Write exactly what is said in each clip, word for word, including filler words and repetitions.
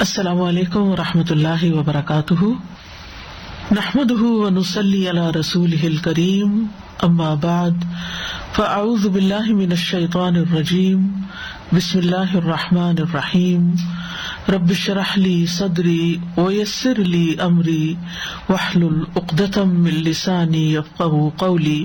السلام علیکم ورحمۃ اللہ وبرکاتہ، نحمده ونصلی علی رسولہ الکریم، اما بعد فاعوذ باللہ من الشیطان الرجیم، بسم اللہ الرحمن الرحیم، رب اشرح لی صدری ویسر لی امری واحلل عقدۃ من لسانی یفقہوا قولی۔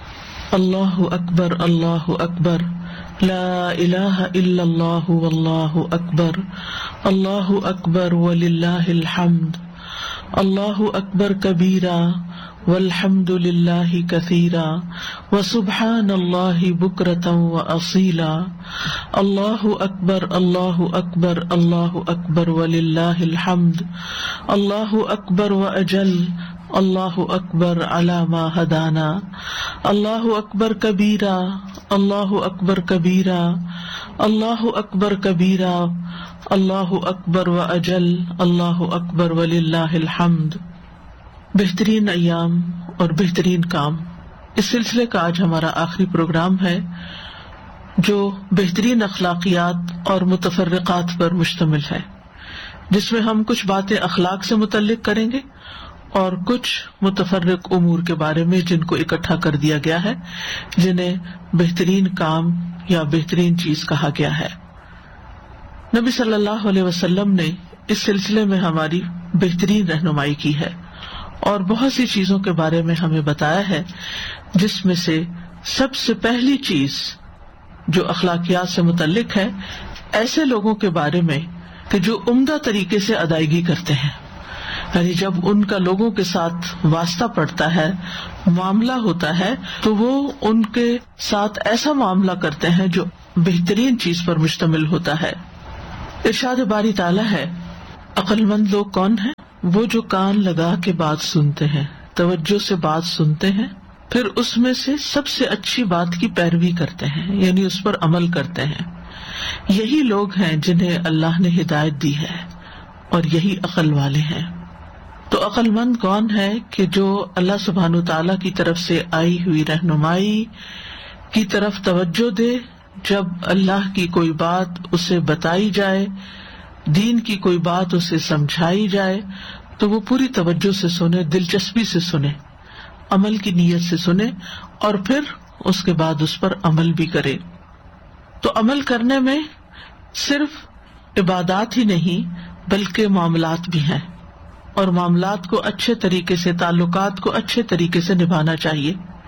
اللہ اکبر اللہ اکبر، لا الہ الا اللہ واللہ اکبر، اللہ اکبر وللہ الحمد، اللہ اکبر کبیرا والحمد للہ کثیرا وسبحان اللہ بکرۃ واصیلا۔ اللہ اکبر اللہ اکبر، اللہ اکبر وللہ الحمد، اللہ اکبر واجل، اللہ اکبر علی ما ہدانا، اللہ اکبر کبیرا اللہ اکبر کبیرا، اللہ اکبر کبیرا، اللہ اکبر واجل، اللہ اکبر وللہ الحمد۔ بہترین ایام اور بہترین کام، اس سلسلے کا آج ہمارا آخری پروگرام ہے جو بہترین اخلاقیات اور متفرقات پر مشتمل ہے، جس میں ہم کچھ باتیں اخلاق سے متعلق کریں گے اور کچھ متفرق امور کے بارے میں جن کو اکٹھا کر دیا گیا ہے، جنہیں بہترین کام یا بہترین چیز کہا گیا ہے۔ نبی صلی اللہ علیہ وسلم نے اس سلسلے میں ہماری بہترین رہنمائی کی ہے اور بہت سی چیزوں کے بارے میں ہمیں بتایا ہے، جس میں سے سب سے پہلی چیز جو اخلاقیات سے متعلق ہے، ایسے لوگوں کے بارے میں کہ جو عمدہ طریقے سے ادائیگی کرتے ہیں، یعنی جب ان کا لوگوں کے ساتھ واسطہ پڑتا ہے، معاملہ ہوتا ہے، تو وہ ان کے ساتھ ایسا معاملہ کرتے ہیں جو بہترین چیز پر مشتمل ہوتا ہے۔ ارشاد باری تعالیٰ ہے، عقل مند لوگ کون ہیں؟ وہ جو کان لگا کے بات سنتے ہیں، توجہ سے بات سنتے ہیں، پھر اس میں سے سب سے اچھی بات کی پیروی کرتے ہیں، یعنی اس پر عمل کرتے ہیں۔ یہی لوگ ہیں جنہیں اللہ نے ہدایت دی ہے اور یہی عقل والے ہیں۔ تو عقل مند کون ہے؟ کہ جو اللہ سبحانہ تعالیٰ کی طرف سے آئی ہوئی رہنمائی کی طرف توجہ دے، جب اللہ کی کوئی بات اسے بتائی جائے، دین کی کوئی بات اسے سمجھائی جائے، تو وہ پوری توجہ سے سنے، دلچسپی سے سنے، عمل کی نیت سے سنے اور پھر اس کے بعد اس پر عمل بھی کرے۔ تو عمل کرنے میں صرف عبادات ہی نہیں بلکہ معاملات بھی ہیں، اور معاملات کو اچھے طریقے سے، تعلقات کو اچھے طریقے سے نبھانا چاہیے،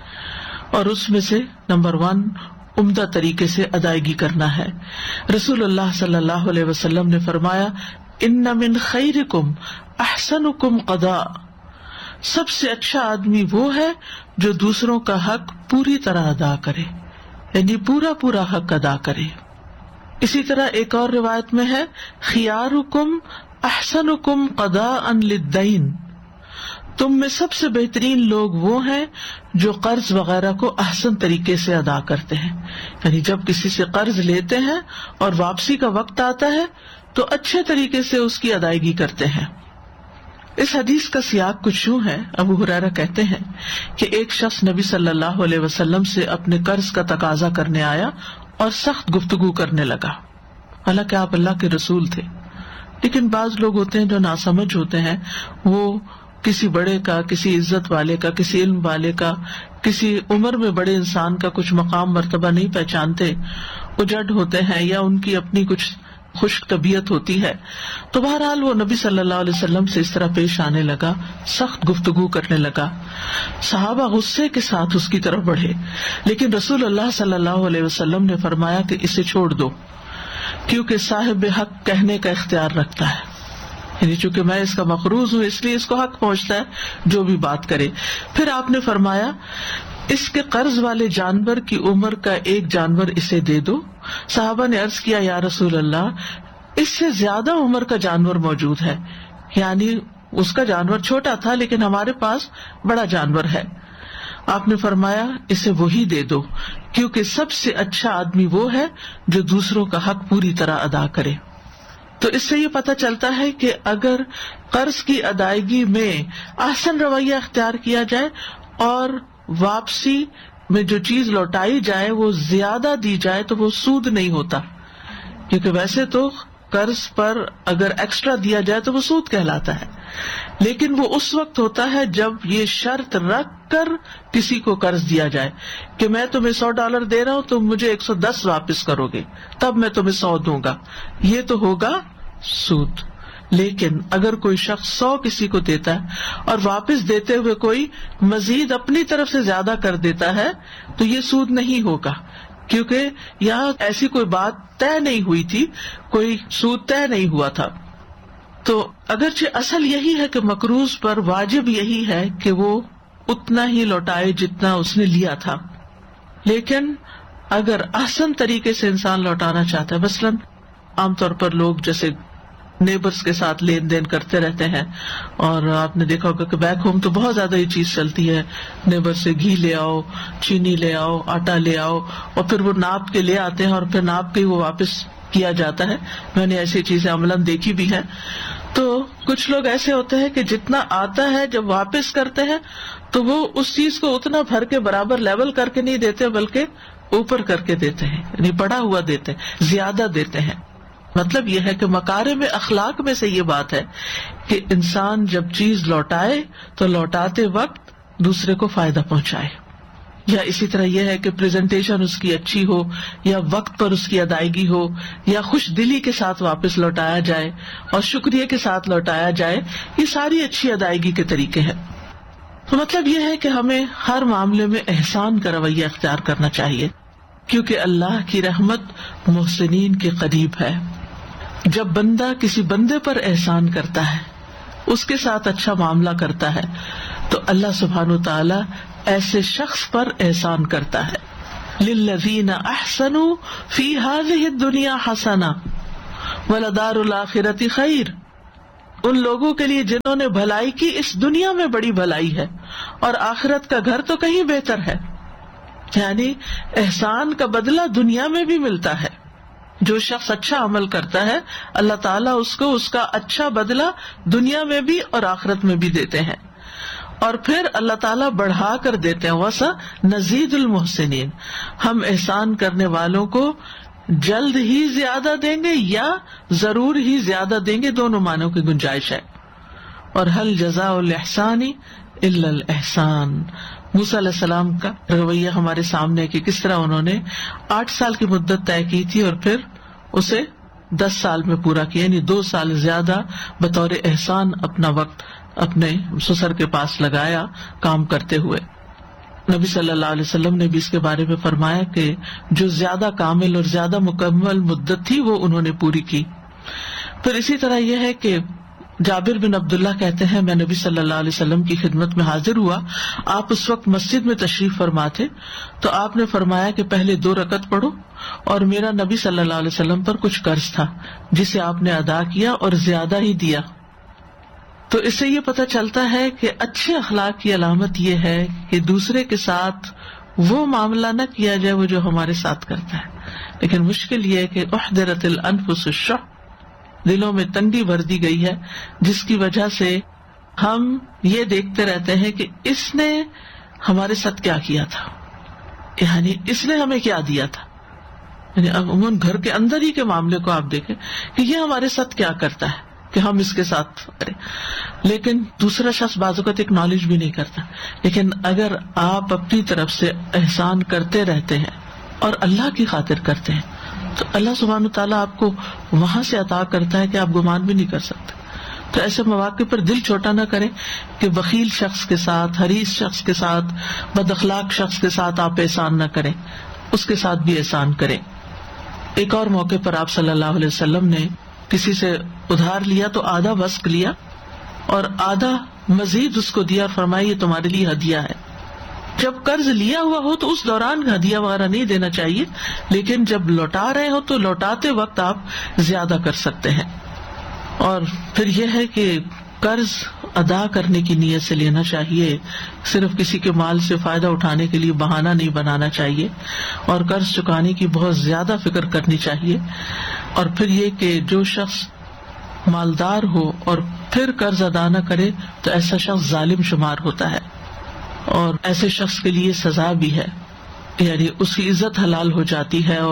اور اس میں سے نمبر ون عمدہ طریقے سے ادائیگی کرنا ہے۔ رسول اللہ صلی اللہ علیہ وسلم نے فرمایا، ان من خیرکم احسنکم قضاء، سب سے اچھا آدمی وہ ہے جو دوسروں کا حق پوری طرح ادا کرے، یعنی پورا پورا حق ادا کرے۔ اسی طرح ایک اور روایت میں ہے، خیارکم احسنکم قضاء للدین، تم میں سب سے بہترین لوگ وہ ہیں جو قرض وغیرہ کو احسن طریقے سے ادا کرتے ہیں، یعنی جب کسی سے قرض لیتے ہیں اور واپسی کا وقت آتا ہے تو اچھے طریقے سے اس کی ادائیگی کرتے ہیں۔ اس حدیث کا سیاق کچھ یوں ہے، ابو ہریرہ کہتے ہیں کہ ایک شخص نبی صلی اللہ علیہ وسلم سے اپنے قرض کا تقاضا کرنے آیا اور سخت گفتگو کرنے لگا، حالانکہ آپ اللہ کے رسول تھے، لیکن بعض لوگ ہوتے ہیں جو ناسمجھ ہوتے ہیں، وہ کسی بڑے کا، کسی عزت والے کا، کسی علم والے کا، کسی عمر میں بڑے انسان کا کچھ مقام مرتبہ نہیں پہچانتے، اجڑ ہوتے ہیں یا ان کی اپنی کچھ خشک طبیعت ہوتی ہے، تو بہرحال وہ نبی صلی اللہ علیہ وسلم سے اس طرح پیش آنے لگا، سخت گفتگو کرنے لگا۔ صحابہ غصے کے ساتھ اس کی طرف بڑھے، لیکن رسول اللہ صلی اللہ علیہ وسلم نے فرمایا کہ اسے چھوڑ دو، کیونکہ صاحب حق کہنے کا اختیار رکھتا ہے، یعنی چونکہ میں اس کا مقروض ہوں اس لیے اس کو حق پہنچتا ہے جو بھی بات کرے۔ پھر آپ نے فرمایا، اس کے قرض والے جانور کی عمر کا ایک جانور اسے دے دو۔ صحابہ نے عرض کیا، یا رسول اللہ، اس سے زیادہ عمر کا جانور موجود ہے، یعنی اس کا جانور چھوٹا تھا لیکن ہمارے پاس بڑا جانور ہے۔ آپ نے فرمایا، اسے وہی دے دو، کیونکہ سب سے اچھا آدمی وہ ہے جو دوسروں کا حق پوری طرح ادا کرے۔ تو اس سے یہ پتہ چلتا ہے کہ اگر قرض کی ادائیگی میں احسن رویہ اختیار کیا جائے اور واپسی میں جو چیز لوٹائی جائے وہ زیادہ دی جائے تو وہ سود نہیں ہوتا، کیونکہ ویسے تو قرض پر اگر ایکسٹرا دیا جائے تو وہ سود کہلاتا ہے، لیکن وہ اس وقت ہوتا ہے جب یہ شرط رکھ کر کسی کو قرض دیا جائے کہ میں تمہیں سو ڈالر دے رہا ہوں، تم مجھے ایک سو دس واپس کرو گے، تب میں تمہیں سو دوں گا، یہ تو ہوگا سود۔ لیکن اگر کوئی شخص سو کسی کو دیتا ہے اور واپس دیتے ہوئے کوئی مزید اپنی طرف سے زیادہ کر دیتا ہے تو یہ سود نہیں ہوگا، کیونکہ یہاں ایسی کوئی بات طے نہیں ہوئی تھی، کوئی سود طے نہیں ہوا تھا۔ تو اگرچہ اصل یہی ہے کہ مقروض پر واجب یہی ہے کہ وہ اتنا ہی لوٹائے جتنا اس نے لیا تھا، لیکن اگر احسن طریقے سے انسان لوٹانا چاہتا ہے، مثلاً عام طور پر لوگ جیسے نیبرز کے ساتھ لین دین کرتے رہتے ہیں، اور آپ نے دیکھا ہوگا کہ بیک ہوم تو بہت زیادہ یہ چیز چلتی ہے، نیبر سے گھی لے آؤ، چینی لے آؤ، آٹا لے آؤ، اور پھر وہ ناپ کے لے آتے ہیں اور پھر ناپ کے وہ واپس کیا جاتا ہے۔ میں نے ایسی چیزیں عملاً دیکھی بھی ہیں۔ تو کچھ لوگ ایسے ہوتے ہیں کہ جتنا آتا ہے جب واپس کرتے ہیں تو وہ اس چیز کو اتنا بھر کے برابر لیول کر کے نہیں دیتے، بلکہ اوپر کر کے دیتے ہیں، یعنی بڑا ہوا دیتے ہیں، زیادہ دیتے ہیں۔ مطلب یہ ہے کہ مکارم اخلاق میں سے یہ بات ہے کہ انسان جب چیز لوٹائے تو لوٹاتے وقت دوسرے کو فائدہ پہنچائے، یا اسی طرح یہ ہے کہ پریزنٹیشن اس کی اچھی ہو، یا وقت پر اس کی ادائیگی ہو، یا خوش دلی کے ساتھ واپس لوٹایا جائے اور شکریہ کے ساتھ لوٹایا جائے، یہ ساری اچھی ادائیگی کے طریقے ہیں۔ تو مطلب یہ ہے کہ ہمیں ہر معاملے میں احسان کا رویہ اختیار کرنا چاہیے، کیونکہ اللہ کی رحمت محسنین کے قریب ہے۔ جب بندہ کسی بندے پر احسان کرتا ہے، اس کے ساتھ اچھا معاملہ کرتا ہے، تو اللہ سبحانہ وتعالی ایسے شخص پر احسان کرتا ہے۔ للذین احسنوا فی ہذہ الدنیا حسنہ ولدار الآخرۃ خیر، ان لوگوں کے لیے جنہوں نے بھلائی کی اس دنیا میں بڑی بھلائی ہے، اور آخرت کا گھر تو کہیں بہتر ہے۔ یعنی احسان کا بدلہ دنیا میں بھی ملتا ہے۔ جو شخص اچھا عمل کرتا ہے اللہ تعالیٰ اس کو اس کا اچھا بدلہ دنیا میں بھی اور آخرت میں بھی دیتے ہیں، اور پھر اللہ تعالیٰ بڑھا کر دیتے ہیں۔ وَسَ نَزِيدُ الْمُحْسِنِينَ، ہم احسان کرنے والوں کو جلد ہی زیادہ دیں گے یا ضرور ہی زیادہ دیں گے، دونوں معنوں کی گنجائش ہے۔ اور هَلْ جَزَاءُ الْإِحْسَانِ إِلَّا الْإِحْسَانُ، موسیٰ علیہ السلام کا رویہ ہمارے سامنے کہ کس طرح انہوں نے آٹھ سال کی مدت طے کی تھی اور پھر اسے دس سال میں پورا کیا، یعنی دو سال زیادہ بطور احسان اپنا وقت اپنے سسر کے پاس لگایا کام کرتے ہوئے۔ نبی صلی اللہ علیہ وسلم نے بھی اس کے بارے میں فرمایا کہ جو زیادہ کامل اور زیادہ مکمل مدت تھی وہ انہوں نے پوری کی۔ پھر اسی طرح یہ ہے کہ جابر بن عبداللہ کہتے ہیں میں نبی صلی اللہ علیہ وسلم کی خدمت میں حاضر ہوا، آپ اس وقت مسجد میں تشریف فرما تھے، تو آپ نے فرمایا کہ پہلے دو رکعت پڑھو، اور میرا نبی صلی اللہ علیہ وسلم پر کچھ قرض تھا جسے آپ نے ادا کیا اور زیادہ ہی دیا۔ تو اس سے یہ پتہ چلتا ہے کہ اچھے اخلاق کی علامت یہ ہے کہ دوسرے کے ساتھ وہ معاملہ نہ کیا جائے وہ جو ہمارے ساتھ کرتا ہے، لیکن مشکل یہ ہے کہ احضرت الانفس الشح، دلوں میں تنگی بھر دی گئی ہے، جس کی وجہ سے ہم یہ دیکھتے رہتے ہیں کہ اس نے ہمارے ساتھ کیا کیا تھا، یعنی اس نے ہمیں کیا دیا تھا۔ یعنی عموماً گھر کے اندر ہی کے معاملے کو آپ دیکھیں کہ یہ ہمارے ساتھ کیا کرتا ہے کہ ہم اس کے ساتھ کریں، لیکن دوسرا شخص بعض اوقات اکنالج بھی نہیں کرتا۔ لیکن اگر آپ اپنی طرف سے احسان کرتے رہتے ہیں اور اللہ کی خاطر کرتے ہیں تو اللہ سبحانہ تعالیٰ آپ کو وہاں سے عطا کرتا ہے کہ آپ گمان بھی نہیں کر سکتے۔ تو ایسے مواقع پر دل چھوٹا نہ کریں کہ بخیل شخص کے ساتھ، حریص شخص کے ساتھ، بد اخلاق شخص کے ساتھ آپ احسان نہ کریں، اس کے ساتھ بھی احسان کریں۔ ایک اور موقع پر آپ صلی اللہ علیہ وسلم نے کسی سے ادھار لیا تو آدھا وسق لیا اور آدھا مزید اس کو دیا اور فرمایا یہ تمہارے لیے ہدیہ ہے۔ جب قرض لیا ہوا ہو تو اس دوران ہدیہ وغیرہ نہیں دینا چاہیے، لیکن جب لوٹا رہے ہو تو لوٹاتے وقت آپ زیادہ کر سکتے ہیں۔ اور پھر یہ ہے کہ قرض ادا کرنے کی نیت سے لینا چاہیے، صرف کسی کے مال سے فائدہ اٹھانے کے لیے بہانہ نہیں بنانا چاہیے، اور قرض چکانے کی بہت زیادہ فکر کرنی چاہیے۔ اور پھر یہ کہ جو شخص مالدار ہو اور پھر قرض ادا نہ کرے تو ایسا شخص ظالم شمار ہوتا ہے، اور ایسے شخص کے لیے سزا بھی ہے، یعنی اس کی عزت حلال ہو جاتی ہے اور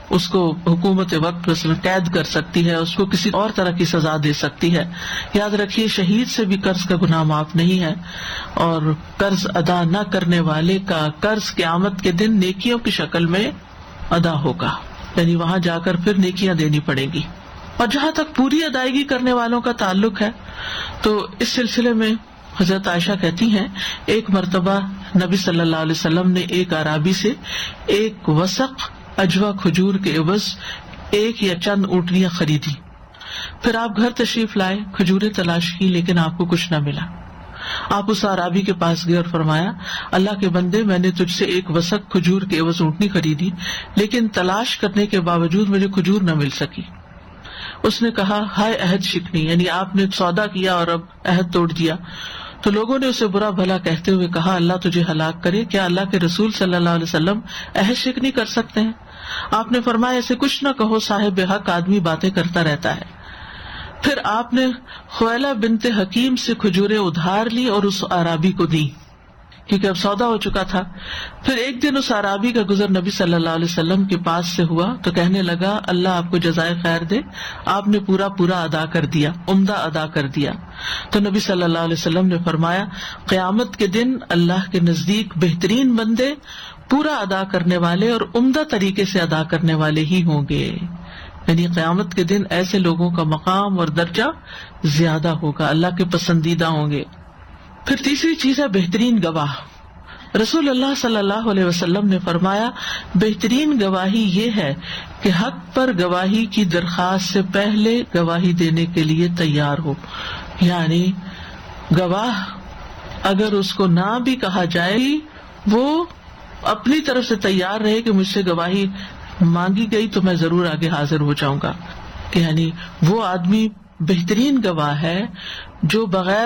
اس کو حکومت وقت مثلا قید کر سکتی ہے، اس کو کسی اور طرح کی سزا دے سکتی ہے. یاد رکھیے شہید سے بھی قرض کا گناہ معاف نہیں ہے، اور قرض ادا نہ کرنے والے کا قرض قیامت کے دن نیکیوں کی شکل میں ادا ہوگا، یعنی وہاں جا کر پھر نیکیاں دینی پڑیں گی. اور جہاں تک پوری ادائیگی کرنے والوں کا تعلق ہے تو اس سلسلے میں حضرت عائشہ کہتی ہیں ایک مرتبہ نبی صلی اللہ علیہ وسلم نے ایک اعرابی سے ایک وسق اجوا کھجور کے عوض ایک یا چند اونٹنیاں خریدی. پھر آپ گھر تشریف لائے، کھجوریں تلاش کی لیکن آپ کو کچھ نہ ملا. آپ اس اعرابی کے پاس گئے اور فرمایا اللہ کے بندے، میں نے تجھ سے ایک وسق کھجور کے عوض اونٹنی خریدی لیکن تلاش کرنے کے باوجود مجھے کھجور نہ مل سکی. اس نے کہا ہائے عہد شکنی، یعنی آپ نے سودا کیا اور اب عہد توڑ دیا. تو لوگوں نے اسے برا بھلا کہتے ہوئے کہا اللہ تجھے ہلاک کرے، کیا اللہ کے رسول صلی اللہ علیہ وسلم عہد شکنی کر سکتے ہیں؟ آپ نے فرمایا ایسے کچھ نہ کہو، صاحب حق آدمی باتیں کرتا رہتا ہے. پھر آپ نے خویلہ بنت حکیم سے کھجوریں ادھار لی اور اس اعرابی کو دی کیونکہ اب سودا ہو چکا تھا. پھر ایک دن اس اعرابی کا گزر نبی صلی اللہ علیہ وسلم کے پاس سے ہوا تو کہنے لگا اللہ آپ کو جزائے خیر دے، آپ نے پورا پورا ادا کر دیا، عمدہ ادا کر دیا. تو نبی صلی اللہ علیہ وسلم نے فرمایا قیامت کے دن اللہ کے نزدیک بہترین بندے پورا ادا کرنے والے اور عمدہ طریقے سے ادا کرنے والے ہی ہوں گے. یعنی قیامت کے دن ایسے لوگوں کا مقام اور درجہ زیادہ ہوگا، اللہ کے پسندیدہ ہوں گے. پھر تیسری چیز ہے بہترین گواہ. رسول اللہ صلی اللہ علیہ وسلم نے فرمایا بہترین گواہی یہ ہے کہ حق پر گواہی کی درخواست سے پہلے گواہی دینے کے لیے تیار ہو. یعنی گواہ اگر اس کو نہ بھی کہا جائے وہ اپنی طرف سے تیار رہے کہ مجھ سے گواہی مانگی گئی تو میں ضرور آگے حاضر ہو جاؤں گا. یعنی وہ آدمی بہترین گواہ ہے جو بغیر